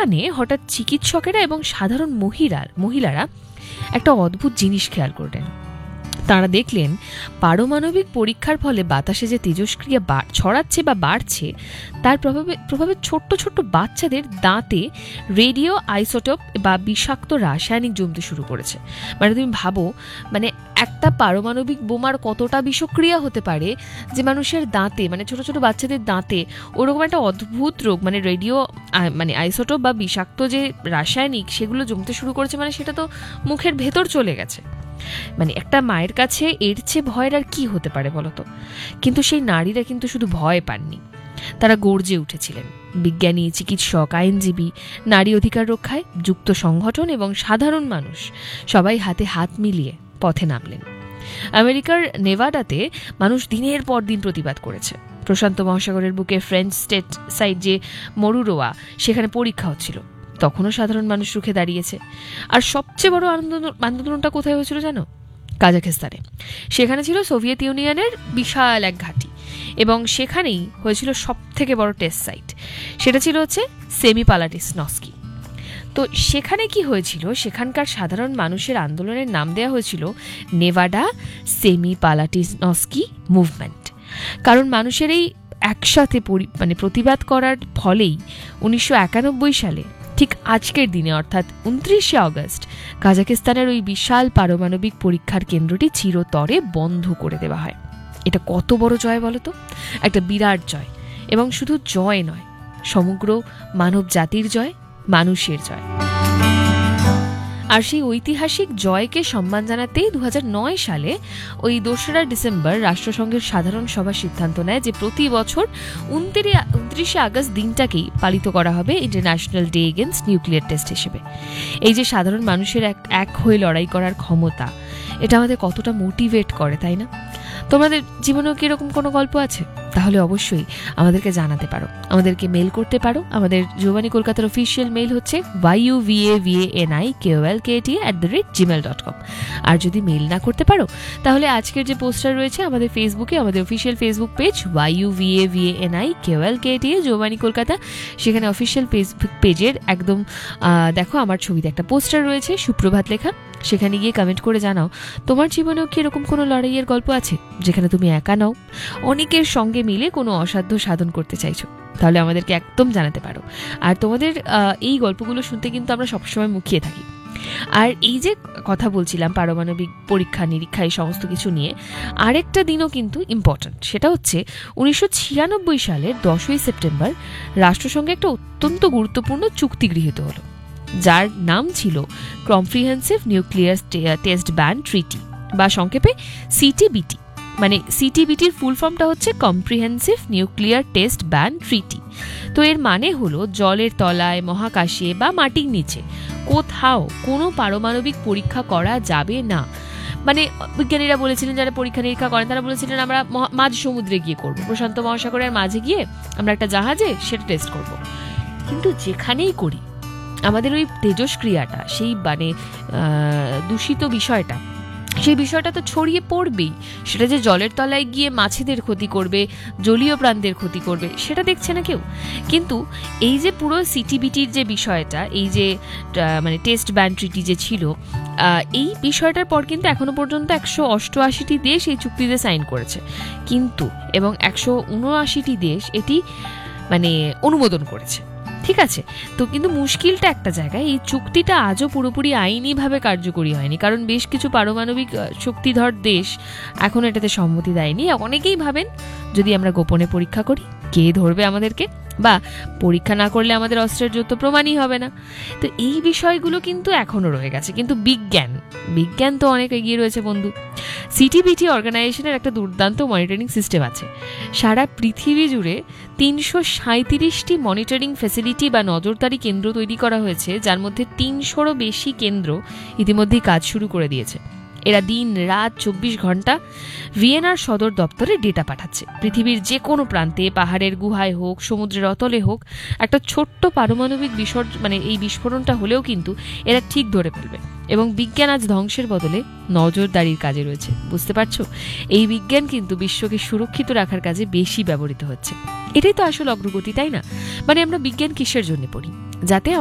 সেখানে হঠাৎ চিকিৎসকেরা এবং সাধারণ মহিলারা একটা অদ্ভুত জিনিস খেয়াল করলেন। তাঁরা দেখলেন পারমাণবিক পরীক্ষার ফলে বাতাসে যে তেজস্ক্রিয়া ছড়াচ্ছে বা বাড়ছে তার প্রভাবে ছোট্ট ছোট্ট বাচ্চাদের দাঁতে রেডিও আইসোটোপ বা বিষাক্ত রাসায়নিক জমতে শুরু করেছে। মানে তুমি ভাবো, মানে একটা পারমাণবিক বোমার কতটা বিষক্রিয়া হতে পারে যে মানুষের দাঁতে, মানে ছোট ছোট বাচ্চাদের দাঁতে ওরকম একটা অদ্ভুত রোগ, মানে রেডিও মানে আইসোটোপ বা বিষাক্ত যে রাসায়নিক সেগুলো জমতে শুরু করেছে। মানে সেটা তো মুখের ভেতর চলে গেছে। মানে একটা মায়ের কাছে এর চেয়ে ভয়ের আর কি হতে পারে বলতো? কিন্তু সেই নারীরা কিন্তু শুধু ভয় পাননি, তারা গর্জে উঠেছিলেন। বিজ্ঞানী, চিকিৎসক, আইনজীবী, নারী অধিকার রক্ষায় যুক্ত সংগঠন এবং সাধারণ মানুষ সবাই হাতে হাত মিলিয়ে পথে নামলেন। আমেরিকার নেভাডাতে মানুষ দিনের পর দিন প্রতিবাদ করেছে। প্রশান্ত মহাসাগরের বুকে ফ্রেঞ্চ স্টেট সাইড যে মরুরোয়া, সেখানে পরীক্ষা হচ্ছিল, তখনও সাধারণ মানুষ রুখে দাঁড়িয়েছে। আর সবচেয়ে বড় আন্দোলনটা কোথায় হয়েছিল জানো? কাজাখস্তানে। সেখানে ছিল সোভিয়েত ইউনিয়নের বিশাল এক ঘাঁটি এবং সেখানেই হয়েছিল সব থেকে বড় টেস্ট সাইট। সেটা ছিল হচ্ছে সেমিপালাটিসনস্কি। তো সেখানে কি হয়েছিল, সেখানকার সাধারণ মানুষের আন্দোলনের নাম দেওয়া হয়েছিল নেভাডা সেমিপালাটিসনস্কি মুভমেন্ট। কারণ মানুষের এই একসাথে প্রতিবাদ করার ফলেই 1991 সালে ঠিক আজকের দিনে অর্থাৎ 29শে আগস্ট কাজাখস্তানের ওই বিশাল পারমাণবিক পরীক্ষার কেন্দ্রটি চিরতরে বন্ধ করে দেওয়া হয়। এটা কত বড় জয় বলো তো? একটা বিরাট জয়। এবং শুধু জয় নয়, সমগ্র মানব জাতির জয়, মানুষের জয়। আর সেই ঐতিহাসিক জয়কে সম্মান জানাতেই 2009 সালে ওই 2রা ডিসেম্বর রাষ্ট্রসংঘের সাধারণ সভা সিদ্ধান্ত নেয় যে প্রতি বছর 29শে আগস্ট দিনটাকেই পালিত করা হবে international day against nuclear test হিসেবে। এই যে সাধারণ মানুষের এক হয়ে লড়াই করার ক্ষমতা, এটা আমাদের কতটা মোটিভেট করে, তাই না? তোমাদের জীবনেও কি এরকম কোনো গল্প আছে? তাহলে অবশ্যই আমাদেরকে জানাতে পারো, আমাদেরকে মেল করতে পারো। আমাদের জোবানি কলকাতার অফিসিয়াল মেল হচ্ছে yuvavanaikolkt@gmail.com। আর যদি মেল না করতে পারো তাহলে আজকের যে পোস্টার রয়েছে আমাদের ফেসবুকে, আমাদের official Facebook page yuvavanaikolkt জোবানি Kolkata, সেখানে অফিসিয়াল ফেসবুক পেজের একদম দেখো আমার ছবিতে একটা পোস্টার রয়েছে সুপ্রভাত লেখা। সেখানে গিয়ে কমেন্ট করে জানাও তোমার জীবনেও কি এরকম কোনো লড়াইয়ের গল্প আছে যেখানে তুমি একা নাও, অনেকের সঙ্গে মিলে কোনো অসাধ্য সাধন করতে চাইছো। তাহলে আমাদেরকে একদম জানাতে পারো। আর তোমাদের এই গল্পগুলো শুনতে কিন্তু আমরা সবসময় মুখিয়ে থাকি। আর এই যে কথা বলছিলাম পারমাণবিক পরীক্ষা নিরীক্ষা এই সমস্ত কিছু নিয়ে, আরেকটা দিনও কিন্তু ইম্পর্ট্যান্ট। সেটা হচ্ছে 1996 সালের 10ই সেপ্টেম্বর রাষ্ট্রসংঘে একটা অত্যন্ত গুরুত্বপূর্ণ চুক্তি গৃহীত হলো, যার নাম ছিল কম্প্রিহেন্সিভ নিউক্লিয়ার টেস্ট ব্যান ট্রিটি বা সংক্ষেপে সিটিবিটি। মানে সিটিবিটির ফুল ফর্মটা হচ্ছে কম্প্রিহেন্সিভ নিউক্লিয়ার টেস্ট ব্যান ট্রিটি। তো এর মানে হলো জলের তলায়, মহাকাশে বা মাটির নিচে কোথাও কোনো পারমাণবিক পরীক্ষা করা যাবে না। মানে বিজ্ঞানীরা বলেছিলেন, যারা পরীক্ষা নিরীক্ষা করেন তারা বলেছিলেন আমরা মাঝ সমুদ্রে গিয়ে করব, প্রশান্ত মহাসাগরের মাঝে গিয়ে আমরা একটা জাহাজে সেটা টেস্ট করব। কিন্তু যেখানেই করি আমাদের ওই তেজস্ক্রিয়াটা, সেই মানে দূষিত বিষয়টা, সেই বিষয়টা তো ছড়িয়ে পড়বেই। সেটা যে জলের তলায় গিয়ে মাছেদের ক্ষতি করবে, জলীয় প্রাণীদের ক্ষতি করবে, সেটা দেখছে না কেউ। কিন্তু এই যে পুরো সিটিবিটির যে বিষয়টা, এই যে মানে টেস্ট ব্যান ট্রিটি যে ছিল, এই বিষয়টার পর কিন্তু এখনো পর্যন্ত 188টি দেশ এই চুক্তিতে সাইন করেছে, কিন্তু এবং 179টি দেশ এটি মানে অনুমোদন করেছে। ঠিক আছে, তো কিন্তু মুশকিলটা একটা জায়গায়, এই চুক্তিটা আজও পুরোপুরি আইনিভাবে কার্যকরী হয়নি, কারণ বেশ কিছু পারমাণবিক শক্তিধর দেশ এখন এটাতে সম্মতি দেয়নি। অনেকেই ভাবেন যদি আমরা গোপনে পরীক্ষা করি কে ধরবে আমাদেরকে, বা পরীক্ষা না করলে আমাদের অস্ত্রের যুদ্ধ প্রমাণই হবে না। তো এই বিষয়গুলো কিন্তু এখনো রয়ে গেছে। কিন্তু বিজ্ঞান তো অনেক এগিয়ে রয়েছে বন্ধু। সিটিবিটি অর্গানাইজেশনের একটা দুর্দান্ত মনিটরিং সিস্টেম আছে। সারা পৃথিবী জুড়ে 337টি মনিটরিং ফ্যাসিলিটি বা নজরদারি কেন্দ্র তৈরি করা হয়েছে, যার মধ্যে 300রও বেশি কেন্দ্র ইতিমধ্যেই কাজ শুরু করে দিয়েছে। এরা দিন রাত 24 ঘন্টা ভিয়েনার সদর দপ্তরে ডেটা পাঠাচ্ছে। পৃথিবীর যে কোনো প্রান্তে, পাহাড়ের গুহায় হোক, সমুদ্রের অতলে হোক, একটা ছোট্ট পারমাণবিক এই বিস্ফোরণটা হলেও কিন্তু এরা ঠিক ধরে ফেলবে। এবং বিজ্ঞান আজ ধ্বংসের বদলে নজরদারির কাজে রয়েছে। বুঝতে পারছো? এই বিজ্ঞান কিন্তু বিশ্বকে সুরক্ষিত রাখার কাজে বেশি ব্যবহৃত হচ্ছে। এটাই তো আসল অগ্রগতি, তাই না? মানে আমরা বিজ্ঞান কিসের জন্য পড়ি? যাতে